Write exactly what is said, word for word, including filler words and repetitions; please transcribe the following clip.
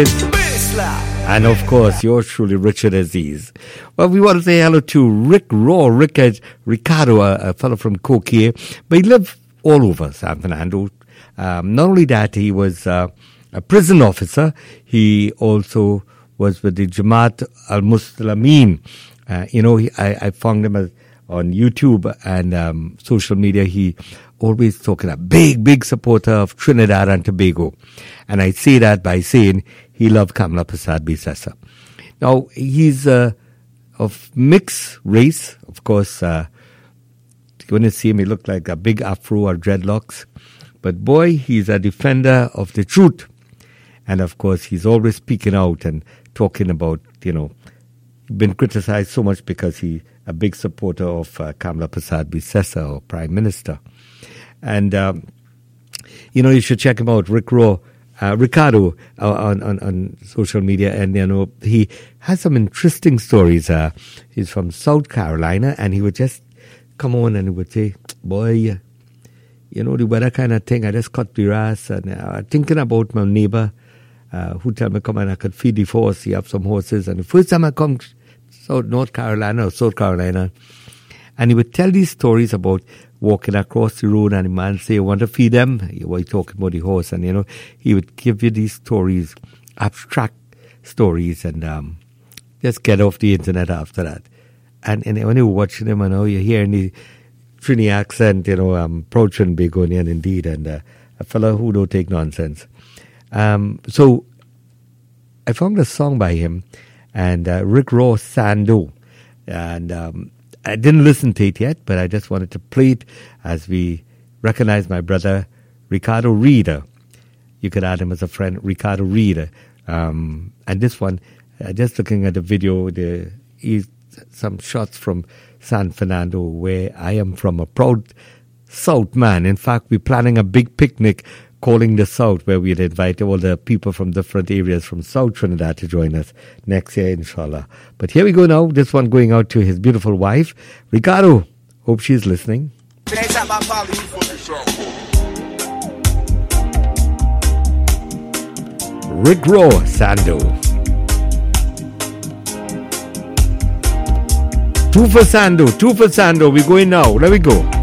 And of course, yours truly, Richard Aziz. Well, we want to say hello to Rick Raw, Rick Ricardo, a, a fellow from Coquille, but he lived all over San Fernando. Um, not only that, he was uh, a prison officer. He also was with the Jamaat al-Muslimin. Uh, you know, he, I, I found him as, on YouTube and um, social media. He always talking a big, big supporter of Trinidad and Tobago. And I say that by saying he loved Kamla Persad-Bissessar. Now, he's uh, of mixed race. Of course, uh, you're going to see him, he looked like a big afro or dreadlocks. But boy, he's a defender of the truth. And of course, he's always speaking out and talking about, you know, been criticized so much because he's a big supporter of uh, Kamla Persad-Bissessar, or Prime Minister. And, um, you know, you should check him out, Rick Raw, uh, Ricardo, uh, on, on, on social media. And, you know, he has some interesting stories. Uh, he's from South Carolina, and he would just come on and he would say, boy, you know, the weather kind of thing, I just cut the grass, and uh, thinking about my neighbor uh, who tell me come and I could feed the horse. He have some horses. And the first time I come South North Carolina or South Carolina, and he would tell these stories about walking across the road, and the man say, you want to feed them? You were talking about the horse, and you know, he would give you these stories, abstract stories, and um, just get off the internet after that. And, and when you're watching him, I know you're hearing the Trini accent, you know, I'm proud Trinbagonian indeed, and uh, a fellow who don't take nonsense. Um, so I found a song by him, and uh, Rick Raw, Sando, and um, I didn't listen to it yet, but I just wanted to play it as we recognize my brother, Ricardo Reader. You could add him as a friend, Ricardo Reader. Um, and this one, uh, just looking at the video, the is some shots from San Fernando, where I am from, a proud South man. In fact, we're planning a big picnic calling the South, where we'd invite all the people from different areas from South Trinidad to join us next year, inshallah. But here we go now. This one going out to his beautiful wife, Ricardo. Hope she's listening. Rick Raw, Sando. Two for Sando, two for Sando. We're going now. Let me go.